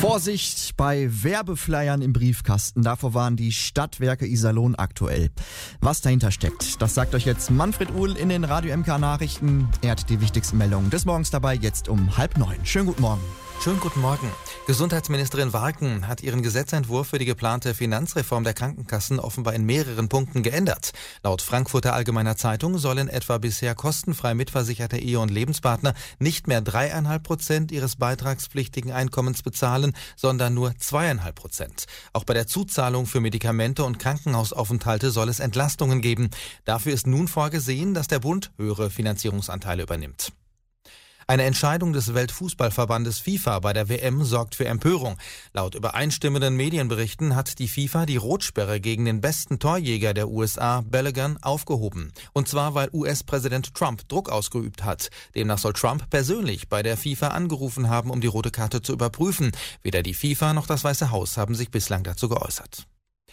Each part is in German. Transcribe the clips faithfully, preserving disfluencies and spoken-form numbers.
Vorsicht bei Werbeflyern im Briefkasten. Davor waren die Stadtwerke Iserlohn aktuell. Was dahinter steckt, das sagt euch jetzt Manfred Uhl in den Radio M K Nachrichten. Er hat die wichtigsten Meldungen des Morgens dabei, jetzt um halb neun. Schönen guten Morgen. Schönen guten Morgen. Gesundheitsministerin Warken hat ihren Gesetzentwurf für die geplante Finanzreform der Krankenkassen offenbar in mehreren Punkten geändert. Laut Frankfurter Allgemeiner Zeitung sollen etwa bisher kostenfrei mitversicherte Ehe- und Lebenspartner nicht mehr dreieinhalb Prozent ihres beitragspflichtigen Einkommens bezahlen, sondern nur zweieinhalb Prozent. Auch bei der Zuzahlung für Medikamente und Krankenhausaufenthalte soll es Entlastungen geben. Dafür ist nun vorgesehen, dass der Bund höhere Finanzierungsanteile übernimmt. Eine Entscheidung des Weltfußballverbandes FIFA bei der W M sorgt für Empörung. Laut übereinstimmenden Medienberichten hat die FIFA die Rotsperre gegen den besten Torjäger der U S A, Balogun, aufgehoben. Und zwar, weil U S-Präsident Trump Druck ausgeübt hat. Demnach soll Trump persönlich bei der FIFA angerufen haben, um die rote Karte zu überprüfen. Weder die FIFA noch das Weiße Haus haben sich bislang dazu geäußert.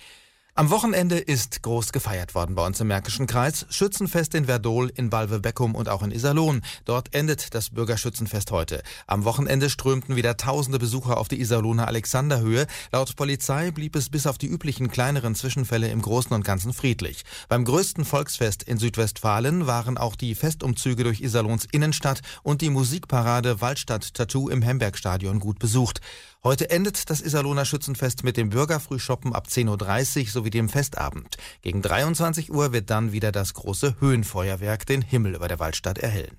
Am Wochenende ist groß gefeiert worden bei uns im Märkischen Kreis. Schützenfest in Werdohl, in Balve-Beckum und auch in Iserlohn. Dort endet das Bürgerschützenfest heute. Am Wochenende strömten wieder tausende Besucher auf die Iserlohner Alexanderhöhe. Laut Polizei blieb es bis auf die üblichen kleineren Zwischenfälle im Großen und Ganzen friedlich. Beim größten Volksfest in Südwestfalen waren auch die Festumzüge durch Iserlohns Innenstadt und die Musikparade Waldstadt-Tattoo im Hembergstadion gut besucht. Heute endet das Iserlohner Schützenfest mit dem Bürgerfrühshoppen ab zehn Uhr dreißig sowie dem Festabend. Gegen dreiundzwanzig Uhr wird dann wieder das große Höhenfeuerwerk den Himmel über der Waldstadt erhellen.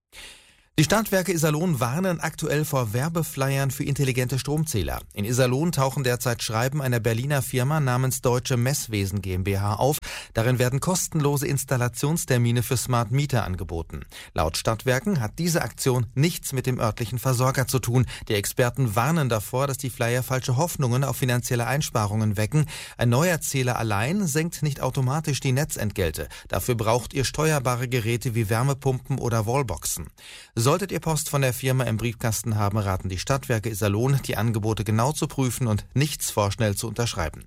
Die Stadtwerke Iserlohn warnen aktuell vor Werbeflyern für intelligente Stromzähler. In Iserlohn tauchen derzeit Schreiben einer Berliner Firma namens Deutsche Messwesen GmbH auf. Darin werden kostenlose Installationstermine für Smart Meter angeboten. Laut Stadtwerken hat diese Aktion nichts mit dem örtlichen Versorger zu tun. Die Experten warnen davor, dass die Flyer falsche Hoffnungen auf finanzielle Einsparungen wecken. Ein neuer Zähler allein senkt nicht automatisch die Netzentgelte. Dafür braucht ihr steuerbare Geräte wie Wärmepumpen oder Wallboxen. Solltet ihr Post von der Firma im Briefkasten haben, raten die Stadtwerke Iserlohn, die Angebote genau zu prüfen und nichts vorschnell zu unterschreiben.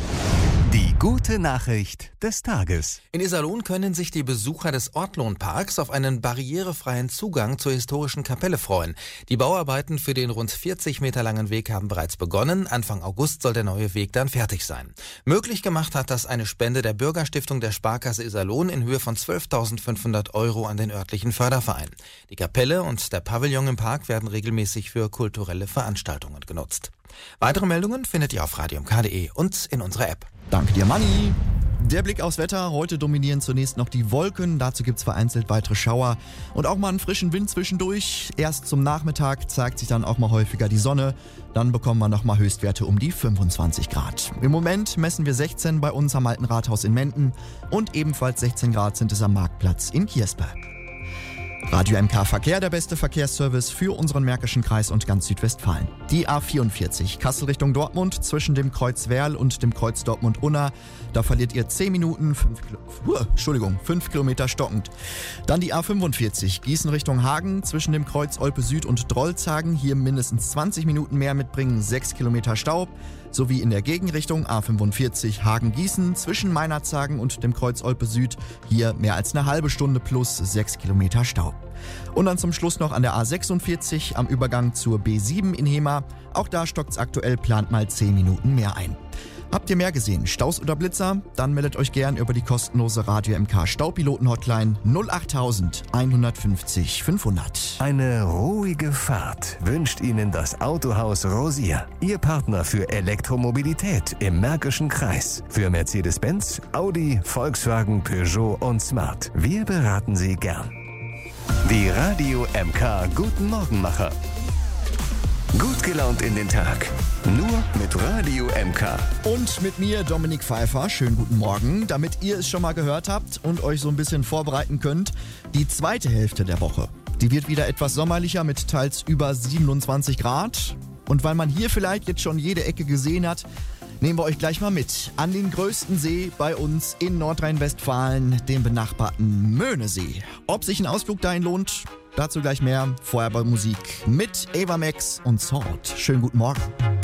Die gute Nachricht des Tages. In Iserlohn können sich die Besucher des Ortlohnparks auf einen barrierefreien Zugang zur historischen Kapelle freuen. Die Bauarbeiten für den rund vierzig Meter langen Weg haben bereits begonnen. Anfang August soll der neue Weg dann fertig sein. Möglich gemacht hat das eine Spende der Bürgerstiftung der Sparkasse Iserlohn in Höhe von zwölftausendfünfhundert Euro an den örtlichen Förderverein. Die Kapelle und der Pavillon im Park werden regelmäßig für kulturelle Veranstaltungen genutzt. Weitere Meldungen findet ihr auf radio m k punkt d e und in unserer App. Danke dir, Manni. Der Blick aufs Wetter. Heute dominieren zunächst noch die Wolken. Dazu gibt's vereinzelt weitere Schauer und auch mal einen frischen Wind zwischendurch. Erst zum Nachmittag zeigt sich dann auch mal häufiger die Sonne. Dann bekommen wir noch mal Höchstwerte um die fünfundzwanzig Grad. Im Moment messen wir sechzehn bei uns am Alten Rathaus in Menden und ebenfalls sechzehn Grad sind es am Marktplatz in Kiersberg. Radio M K Verkehr, der beste Verkehrsservice für unseren Märkischen Kreis und ganz Südwestfalen. Die A vierundvierzig, Kassel Richtung Dortmund, zwischen dem Kreuz Werl und dem Kreuz Dortmund-Unna. Da verliert ihr zehn Minuten, fünf, uh, Entschuldigung, fünf Kilometer stockend. Dann die A fünfundvierzig, Gießen Richtung Hagen, zwischen dem Kreuz Olpe Süd und Drolzhagen. Hier mindestens zwanzig Minuten mehr mitbringen, sechs Kilometer Staub. Sowie in der Gegenrichtung A fünfundvierzig Hagen-Gießen zwischen Meinerzhagen und dem Kreuz Olpe Süd. Hier mehr als eine halbe Stunde plus sechs Kilometer Staub. Und dann zum Schluss noch an der A sechsundvierzig am Übergang zur B sieben in Hema. Auch da stockt's aktuell, plant mal zehn Minuten mehr ein. Habt ihr mehr gesehen, Staus oder Blitzer? Dann meldet euch gern über die kostenlose Radio M K Staupiloten-Hotline null acht eins fünf null fünfhundert. Eine ruhige Fahrt wünscht Ihnen das Autohaus Rosier. Ihr Partner für Elektromobilität im Märkischen Kreis. Für Mercedes-Benz, Audi, Volkswagen, Peugeot und Smart. Wir beraten Sie gern. Die Radio M K Guten Morgenmacher. Gut gelaunt in den Tag. Nur mit Radio M K. Und mit mir, Dominik Pfeiffer. Schönen guten Morgen. Damit ihr es schon mal gehört habt und euch so ein bisschen vorbereiten könnt, die zweite Hälfte der Woche. Die wird wieder etwas sommerlicher mit teils über siebenundzwanzig Grad. Und weil man hier vielleicht jetzt schon jede Ecke gesehen hat, nehmen wir euch gleich mal mit an den größten See bei uns in Nordrhein-Westfalen, den benachbarten Möhnesee. Ob sich ein Ausflug dahin lohnt, dazu gleich mehr. Vorher bei Musik mit Ava Max und Sword. Schönen guten Morgen.